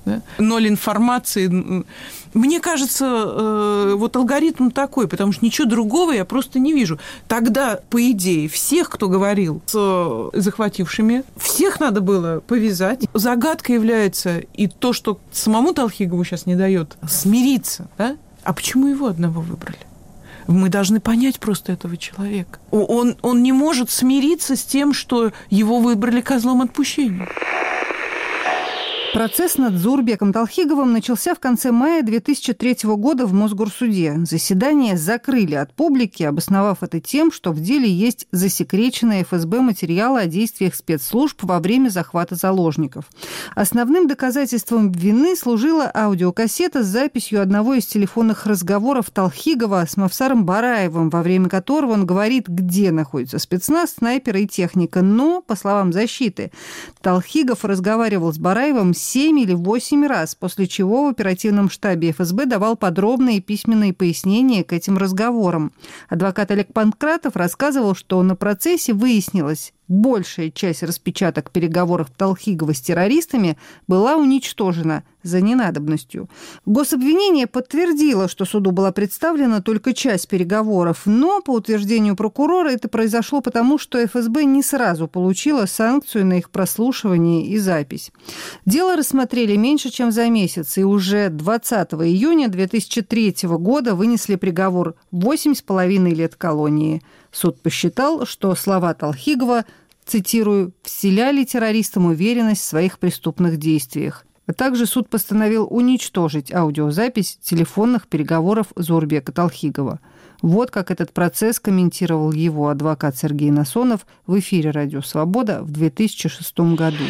Да? Ноль информации. Мне кажется, вот алгоритм такой, потому что ничего другого я просто не вижу. Тогда, по идее, всех, кто говорил с захватившими, всех надо было повязать. Загадкой является и то, что самому Талхигову сейчас не дает смириться. Да? А почему его одного выбрали? Мы должны понять просто этого человека. Он не может смириться с тем, что его выбрали козлом отпущения. Процесс над Зуурбеком Талхиговым начался в конце мая 2003 года в Мосгорсуде. Заседание закрыли от публики, обосновав это тем, что в деле есть засекреченные ФСБ материалы о действиях спецслужб во время захвата заложников. Основным доказательством вины служила аудиокассета с записью одного из телефонных разговоров Талхигова с Мавсаром Бараевым, во время которого он говорит, где находится спецназ, снайперы и техника. Но, по словам защиты, Талхигов разговаривал с Бараевым 7 или 8 раз, после чего в оперативном штабе ФСБ давал подробные письменные пояснения к этим разговорам. Адвокат Олег Панкратов рассказывал, что на процессе выяснилось, большая часть распечаток переговоров Талхигова с террористами была уничтожена за ненадобностью. Гособвинение подтвердило, что суду была представлена только часть переговоров, но, по утверждению прокурора, это произошло потому, что ФСБ не сразу получила санкцию на их прослушивание и запись. Дело рассмотрели меньше, чем за месяц, и уже 20 июня 2003 года вынесли приговор 8,5 лет колонии. Суд посчитал, что слова Талхигова, цитирую, «вселяли террористам уверенность в своих преступных действиях». А также суд постановил уничтожить аудиозапись телефонных переговоров Зуурбека Талхигова. Вот как этот процесс комментировал его адвокат Сергей Насонов в эфире «Радио Свобода» в 2006 году.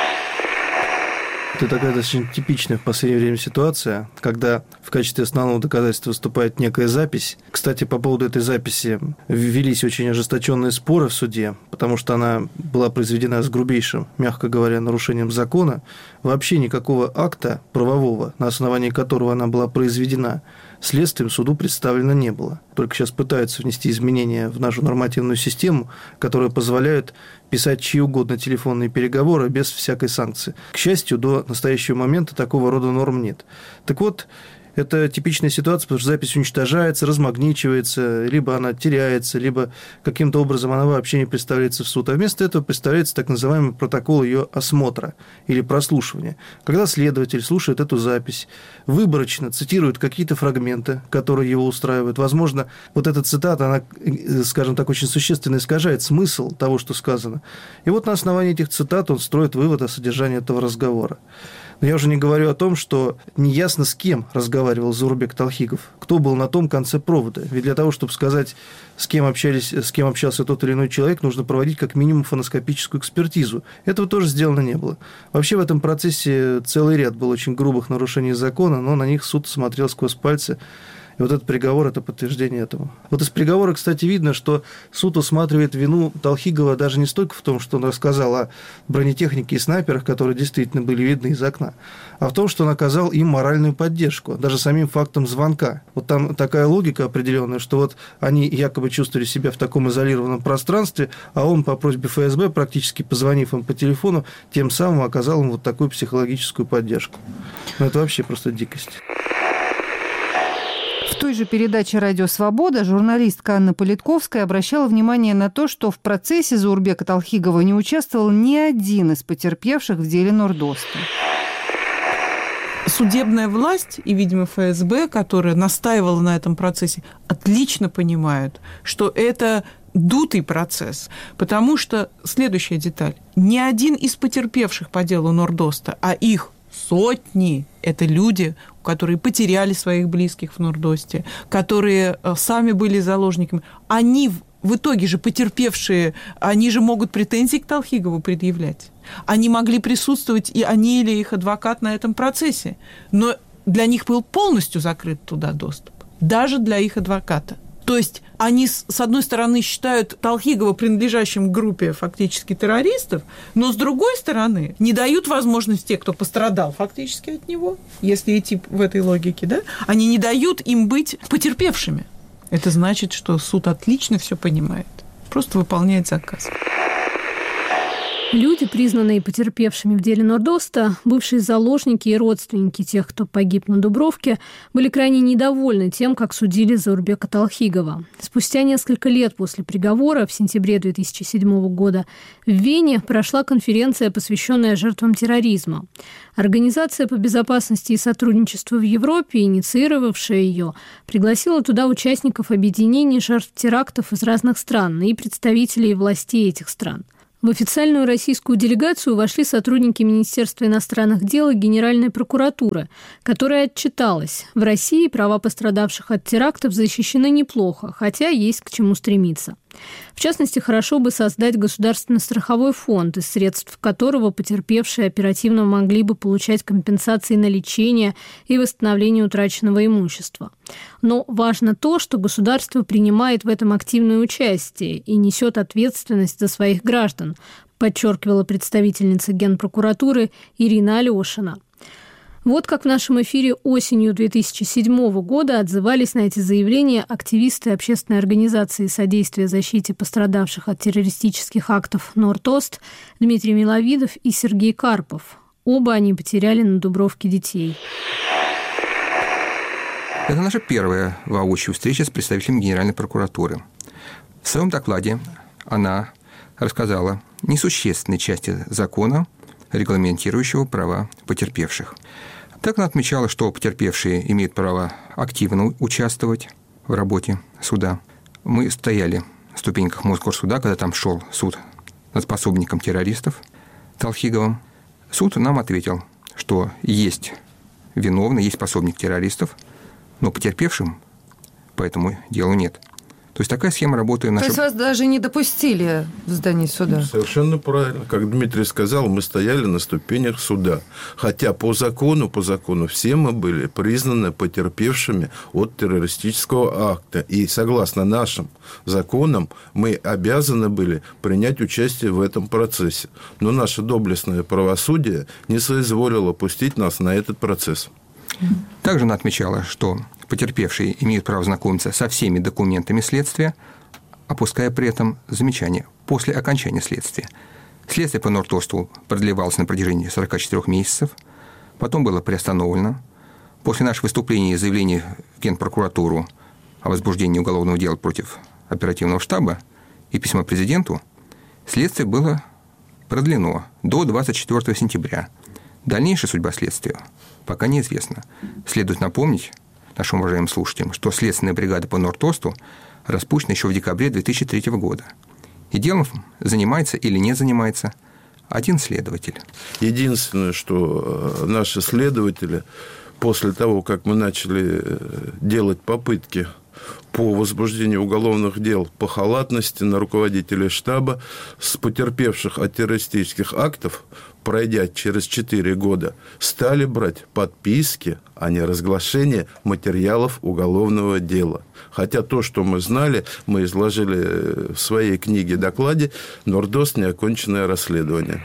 Это такая достаточно типичная в последнее время ситуация, когда в качестве основного доказательства выступает некая запись. Кстати, по поводу этой записи велись очень ожесточенные споры в суде, потому что она была произведена с грубейшим, мягко говоря, нарушением закона. Вообще никакого акта правового, на основании которого она была произведена, следствием суду представлено не было. Только сейчас пытаются внести изменения в нашу нормативную систему, которые позволяют писать чьи угодно телефонные переговоры без всякой санкции. К счастью, до настоящего момента такого рода норм нет. Так вот, это типичная ситуация, потому что запись уничтожается, размагничивается, либо она теряется, либо каким-то образом она вообще не представляется в суд. А вместо этого представляется так называемый протокол ее осмотра или прослушивания, когда следователь слушает эту запись, выборочно цитирует какие-то фрагменты, которые его устраивают. Возможно, вот эта цитата, она, скажем так, очень существенно искажает смысл того, что сказано. И вот на основании этих цитат он строит вывод о содержании этого разговора. Но я уже не говорю о том, что неясно, с кем разговаривал Зуурбек Талхигов, кто был на том конце провода. Ведь для того, чтобы сказать, с кем общался тот или иной человек, нужно проводить как минимум фоноскопическую экспертизу. Этого тоже сделано не было. Вообще в этом процессе целый ряд был очень грубых нарушений закона, но на них суд смотрел сквозь пальцы. И вот этот приговор – это подтверждение этому. Вот из приговора, кстати, видно, что суд усматривает вину Талхигова даже не столько в том, что он рассказал о бронетехнике и снайперах, которые действительно были видны из окна, а в том, что он оказал им моральную поддержку, даже самим фактом звонка. Вот там такая логика определенная, что вот они якобы чувствовали себя в таком изолированном пространстве, а он по просьбе ФСБ, практически позвонив им по телефону, тем самым оказал им вот такую психологическую поддержку. Ну, это вообще просто дикость. В той же передаче «Радио Свобода» журналистка Анна Политковская обращала внимание на то, что в процессе Зуурбека Талхигова не участвовал ни один из потерпевших в деле Нордоста. Судебная власть и, видимо, ФСБ, которая настаивала на этом процессе, отлично понимают, что это дутый процесс, потому что, следующая деталь, ни один из потерпевших по делу Нордоста, а их сотни, это люди, которые потеряли своих близких в Нордосте, которые сами были заложниками, они в итоге же потерпевшие, они же могут претензии к Талхигову предъявлять. Они могли присутствовать, и они или их адвокат на этом процессе, но для них был полностью закрыт туда доступ, даже для их адвоката. То есть они, с одной стороны, считают Талхигова принадлежащим к группе фактически террористов, но, с другой стороны, не дают возможности те, кто пострадал фактически от него, если идти в этой логике, да, они не дают им быть потерпевшими. Это значит, что суд отлично все понимает, просто выполняет заказ. Люди, признанные потерпевшими в деле Нордоста, бывшие заложники и родственники тех, кто погиб на Дубровке, были крайне недовольны тем, как судили Заурбека Талхигова. Спустя несколько лет после приговора, в сентябре 2007 года, в Вене прошла конференция, посвященная жертвам терроризма. Организация по безопасности и сотрудничеству в Европе, инициировавшая ее, пригласила туда участников объединений жертв терактов из разных стран и представителей властей этих стран. В официальную российскую делегацию вошли сотрудники Министерства иностранных дел и Генеральной прокуратуры, которая отчиталась: в России права пострадавших от терактов защищены неплохо, хотя есть к чему стремиться. В частности, хорошо бы создать государственный страховой фонд, из средств которого потерпевшие оперативно могли бы получать компенсации на лечение и восстановление утраченного имущества. Но важно то, что государство принимает в этом активное участие и несет ответственность за своих граждан, подчеркивала представительница Генпрокуратуры Ирина Алешина. Вот как в нашем эфире осенью 2007 года отзывались на эти заявления активисты общественной организации содействия защите пострадавших от террористических актов «Нордост» Дмитрий Миловидов и Сергей Карпов. Оба они потеряли на Дубровке детей. Это наша первая воочию встреча с представителем Генеральной прокуратуры. В своем докладе она рассказала несущественные части закона, регламентирующего права потерпевших. Так она отмечала, что потерпевшие имеют право активно участвовать в работе суда. Мы стояли на ступеньках Мосгорсуда, когда там шел суд над пособником террористов Талхиговым. Суд нам ответил, что есть виновный, есть пособник террористов, но потерпевшим по этому делу нет. То есть такая схема работы наша. То есть вас даже не допустили в здании суда? Совершенно правильно. Как Дмитрий сказал, мы стояли на ступенях суда. Хотя по закону все мы были признаны потерпевшими от террористического акта. И согласно нашим законам мы обязаны были принять участие в этом процессе. Но наше доблестное правосудие не соизволило пустить нас на этот процесс. Также она отмечала, что потерпевшие имеют право знакомиться со всеми документами следствия, опуская при этом замечание после окончания следствия. Следствие по Нордосту продлевалось на протяжении 44 месяцев, потом было приостановлено. После наших выступлений и заявлений в Генпрокуратуру о возбуждении уголовного дела против оперативного штаба и письма президенту, следствие было продлено до 24 сентября. Дальнейшая судьба следствия пока неизвестна. Следует напомнить нашим уважаемым слушателям, что следственная бригада по Нордосту распущена еще в декабре 2003 года. И делом занимается или не занимается один следователь. Единственное, что наши следователи, после того, как мы начали делать попытки по возбуждению уголовных дел по халатности на руководителей штаба с потерпевших от террористических актов, пройдя через 4 года, стали брать подписки, а не разглашение материалов уголовного дела. Хотя то, что мы знали, мы изложили в своей книге-докладе «Нордост. Неоконченное расследование».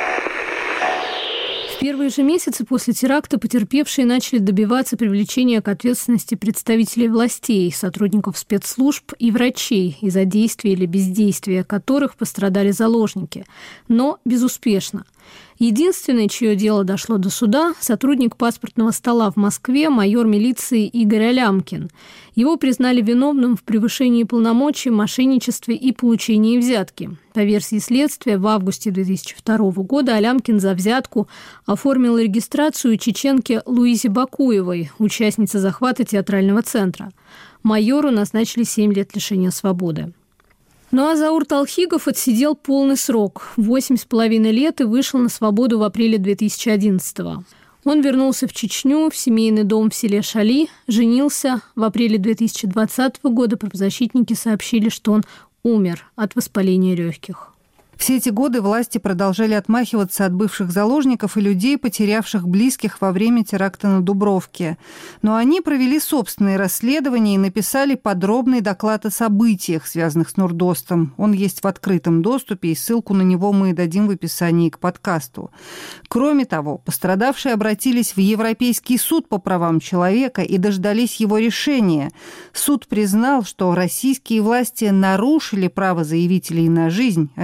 В первые же месяцы после теракта потерпевшие начали добиваться привлечения к ответственности представителей властей, сотрудников спецслужб и врачей из-за действия или бездействия которых пострадали заложники, но безуспешно. Единственный, чье дело дошло до суда, сотрудник паспортного стола в Москве, майор милиции Игорь Алямкин. Его признали виновным в превышении полномочий, мошенничестве и получении взятки. По версии следствия, в августе 2002 года Алямкин за взятку оформил регистрацию чеченке Луизе Бакуевой, участнице захвата театрального центра. Майору назначили 7 лет лишения свободы. Ну а Заур Талхигов отсидел полный срок – 8,5 лет и вышел на свободу в апреле 2011-го. Он вернулся в Чечню, в семейный дом в селе Шали, женился. В апреле 2020 года правозащитники сообщили, что он умер от воспаления легких. Все эти годы власти продолжали отмахиваться от бывших заложников и людей, потерявших близких во время теракта на Дубровке. Но они провели собственные расследования и написали подробный доклад о событиях, связанных с Нордостом. Он есть в открытом доступе, и ссылку на него мы дадим в описании к подкасту. Кроме того, пострадавшие обратились в Европейский суд по правам человека и дождались его решения. Суд признал, что российские власти нарушили право заявителей на жизнь, обязал выплатить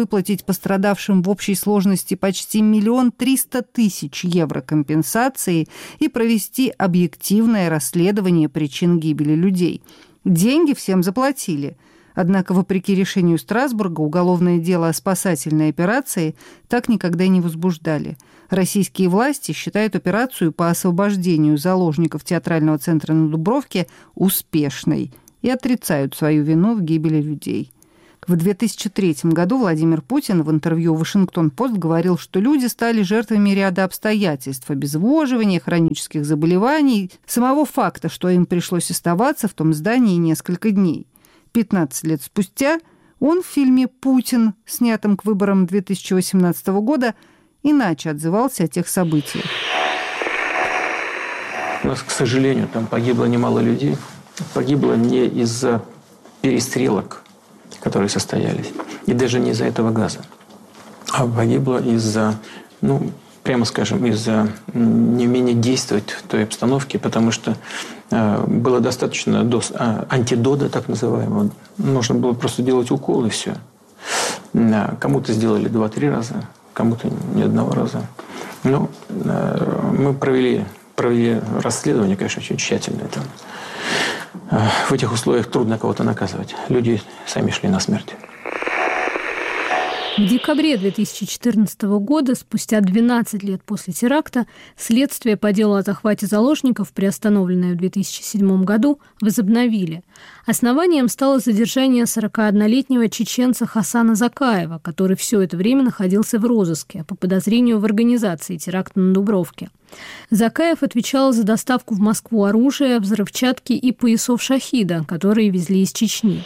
выплатить пострадавшим в общей сложности почти 1 300 000 евро компенсации и провести объективное расследование причин гибели людей. Деньги всем заплатили. Однако, вопреки решению Страсбурга, уголовное дело о спасательной операции так никогда и не возбуждали. Российские власти считают операцию по освобождению заложников театрального центра на Дубровке успешной и отрицают свою вину в гибели людей. В 2003 году Владимир Путин в интервью «Вашингтон-Пост» говорил, что люди стали жертвами ряда обстоятельств: обезвоживания, хронических заболеваний, самого факта, что им пришлось оставаться в том здании несколько дней. 15 лет спустя он в фильме «Путин», снятом к выборам 2018 года, иначе отзывался о тех событиях. У нас, к сожалению, там погибло немало людей. Погибло не из-за перестрелок, которые состоялись, и даже не из-за этого газа, а погибло из-за, прямо скажем, из-за неумения действовать в той обстановке, потому что было достаточно доз антидота, так называемого. Нужно было просто делать укол, и все. Кому-то сделали 2-3 раза, кому-то ни одного раза. Но мы провели расследование, конечно, очень тщательно. В этих условиях трудно кого-то наказывать. Люди сами шли на смерть. В декабре 2014 года, спустя 12 лет после теракта, следствие по делу о захвате заложников, приостановленное в 2007 году, возобновили. Основанием стало задержание 41-летнего чеченца Хасана Закаева, который все это время находился в розыске по подозрению в организации теракта на Дубровке. Закаев отвечал за доставку в Москву оружия, взрывчатки и поясов «Шахида», которые везли из Чечни.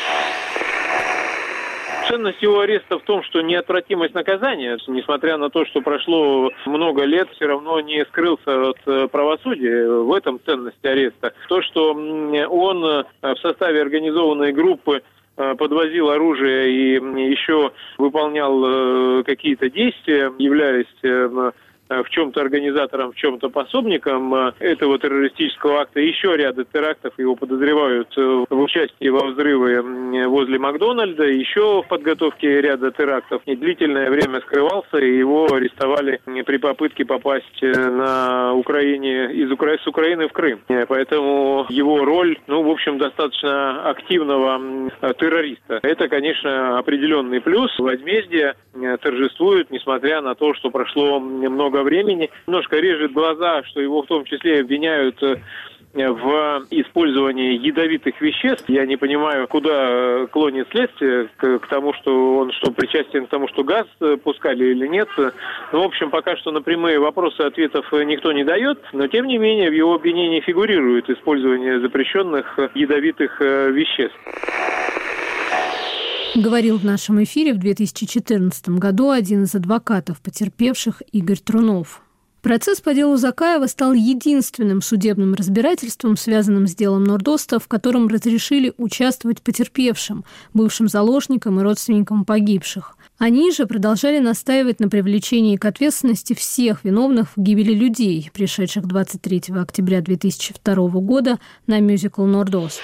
Ценность его ареста в том, что неотвратимость наказания, несмотря на то, что прошло много лет, все равно не скрылся от правосудия. В этом ценность ареста. То, что он в составе организованной группы подвозил оружие и еще выполнял какие-то действия, являясь в чем-то организатором, в чем-то пособником этого террористического акта. Еще ряда терактов его подозревают в участии во взрыве возле Макдональда, еще в подготовке ряда терактов. И длительное время скрывался, и его арестовали при попытке попасть на Украине, с Украины в Крым. Поэтому его роль, в общем, достаточно активного террориста. Это, конечно, определенный плюс. Возмездие торжествует, несмотря на то, что прошло много времени. Немножко режет глаза, что его в том числе обвиняют в использовании ядовитых веществ. Я не понимаю, куда клонит следствие, к тому, что он причастен к тому, что газ пускали или нет. В общем, пока что на прямые вопросы ответов никто не дает, но тем не менее в его обвинении фигурирует использование запрещенных ядовитых веществ. Говорил в нашем эфире в 2014 году один из адвокатов потерпевших Игорь Трунов. Процесс по делу Закаева стал единственным судебным разбирательством, связанным с делом Нордоста, в котором разрешили участвовать потерпевшим, бывшим заложникам и родственникам погибших. Они же продолжали настаивать на привлечении к ответственности всех виновных в гибели людей, пришедших 23 октября 2002 года на мюзикл «Нордост».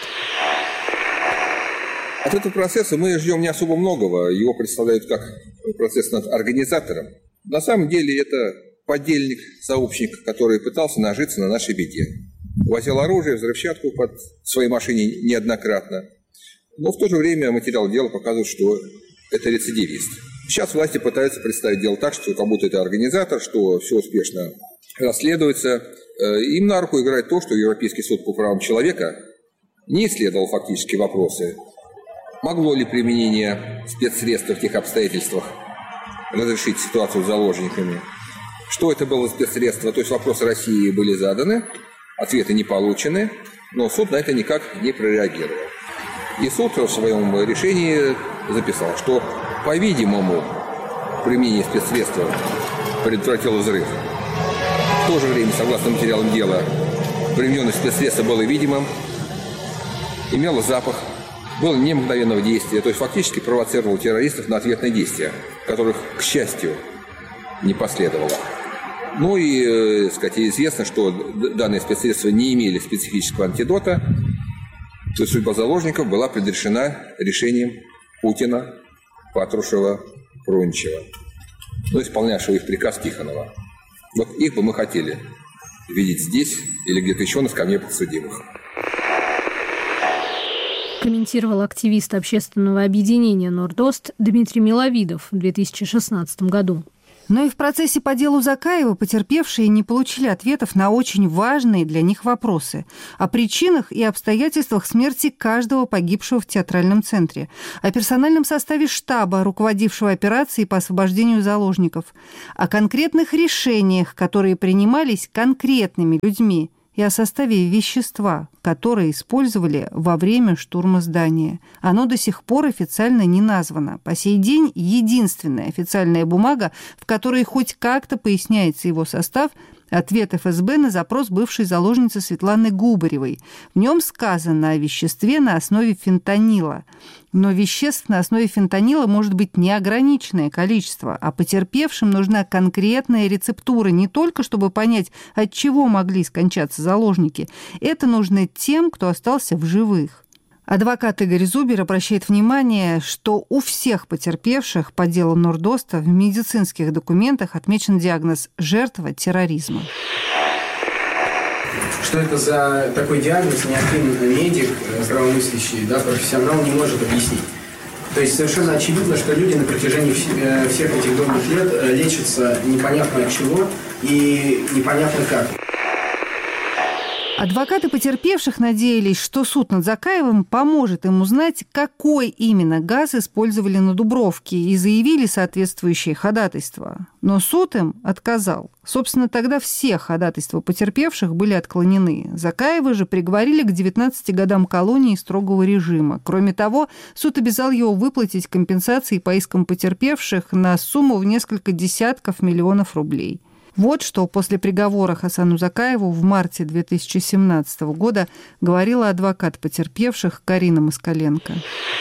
От этого процесса мы ждем не особо многого. Его представляют как процесс над организатором. На самом деле это подельник, сообщник, который пытался нажиться на нашей беде. Возил оружие, взрывчатку под своей машине неоднократно. Но в то же время материал дела показывает, что это рецидивист. Сейчас власти пытаются представить дело так, что как будто это организатор, что все успешно расследуется. Им на руку играет то, что Европейский суд по правам человека не исследовал фактически вопросы. Могло ли применение спецсредств в тех обстоятельствах разрешить ситуацию с заложниками? Что это было за спецсредства? То есть вопросы России были заданы, ответы не получены, но суд на это никак не прореагировал. И суд в своем решении записал, что, по-видимому, применение спецсредства предотвратило взрыв. В то же время, согласно материалам дела, примененное спецсредство было видимым, имело запах, было не мгновенного действия, то есть фактически провоцировал террористов на ответные действия, которых, к счастью, не последовало. Ну и, известно, что данные спецсредства не имели специфического антидота, то есть судьба заложников была предрешена решением Путина, Патрушева Проничева, но исполнявшего их приказ Тихонова. Вот их бы мы хотели видеть здесь или где-то еще на скамье подсудимых. Комментировал активист общественного объединения «Нордост» Дмитрий Миловидов в 2016 году. Но и в процессе по делу Закаева потерпевшие не получили ответов на очень важные для них вопросы о причинах и обстоятельствах смерти каждого погибшего в театральном центре, о персональном составе штаба, руководившего операцией по освобождению заложников, о конкретных решениях, которые принимались конкретными людьми, и о составе вещества, которое использовали во время штурма здания. Оно до сих пор официально не названо. По сей день единственная официальная бумага, в которой хоть как-то поясняется его состав, ответ ФСБ на запрос бывшей заложницы Светланы Губаревой. В нем сказано о веществе на основе фентанила. Но веществ на основе фентанила может быть неограниченное количество, а потерпевшим нужна конкретная рецептура не только, чтобы понять, от чего могли скончаться заложники. Это нужно тем, кто остался в живых. Адвокат Игорь Зубер обращает внимание, что у всех потерпевших по делу Нордоста в медицинских документах отмечен диагноз «жертва терроризма». Что это за такой диагноз, ни один медик, здравомыслящий, профессионал не может объяснить. То есть совершенно очевидно, что люди на протяжении всех этих долгих лет лечатся непонятно от чего и непонятно как. Адвокаты потерпевших надеялись, что суд над Закаевым поможет им узнать, какой именно газ использовали на Дубровке, и заявили соответствующее ходатайство. Но суд им отказал. Собственно, тогда все ходатайства потерпевших были отклонены. Закаева же приговорили к 19 годам колонии строгого режима. Кроме того, суд обязал его выплатить компенсации по искам потерпевших на сумму в несколько десятков миллионов рублей. Вот что после приговора Хасану Закаеву в марте 2017 года говорила адвокат потерпевших Карина Москаленко.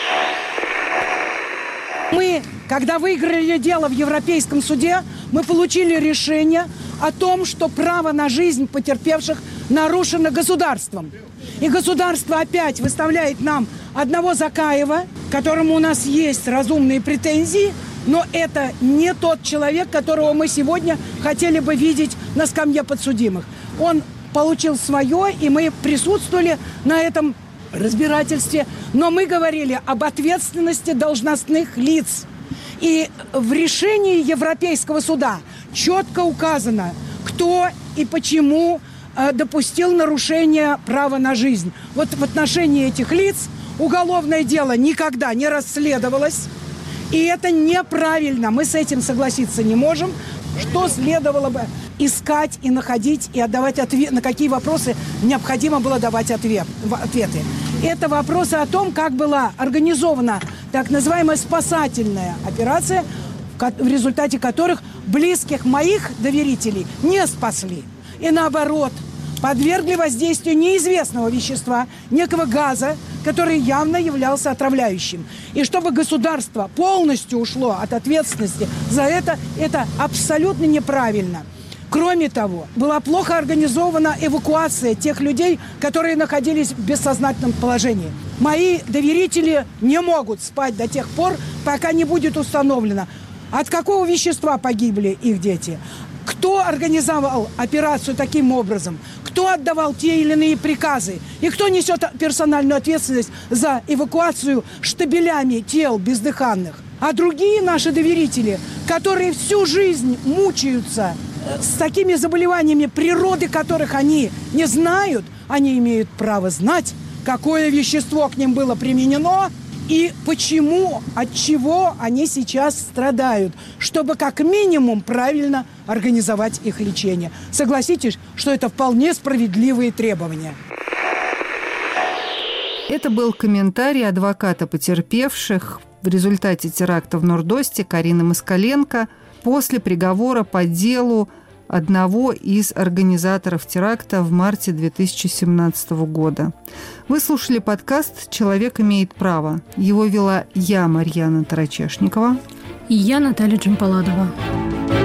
Мы, когда выиграли дело в Европейском суде, мы получили решение о том, что право на жизнь потерпевших нарушено государством. И государство опять выставляет нам одного Закаева, к которому у нас есть разумные претензии, но это не тот человек, которого мы сегодня хотели бы видеть на скамье подсудимых. Он получил свое, и мы присутствовали на этом разбирательстве. Но мы говорили об ответственности должностных лиц. И в решении Европейского суда четко указано, кто и почему допустил нарушение права на жизнь. Вот в отношении этих лиц уголовное дело никогда не расследовалось. И это неправильно. Мы с этим согласиться не можем. Что следовало бы искать и находить, и отдавать ответ, на какие вопросы необходимо было давать ответы. Это вопросы о том, как была организована так называемая спасательная операция, в результате которых близких моих доверителей не спасли. И наоборот, подвергли воздействию неизвестного вещества, некого газа, который явно являлся отравляющим. И чтобы государство полностью ушло от ответственности за это абсолютно неправильно. Кроме того, была плохо организована эвакуация тех людей, которые находились в бессознательном положении. Мои доверители не могут спать до тех пор, пока не будет установлено, от какого вещества погибли их дети, кто организовал операцию таким образом, кто отдавал те или иные приказы и кто несет персональную ответственность за эвакуацию штабелями тел бездыханных. А другие наши доверители, которые всю жизнь мучаются с такими заболеваниями, природы которых они не знают, они имеют право знать, какое вещество к ним было применено и почему, от чего они сейчас страдают, чтобы как минимум правильно организовать их лечение. Согласитесь, что это вполне справедливые требования. Это был комментарий адвоката потерпевших в результате теракта в Нордосте Карины Москаленко после приговора по делу одного из организаторов теракта в марте 2017 года. Вы слушали подкаст «Человек имеет право». Его вела я, Марьяна Тарачешникова. И я, Наталья Джампаладова.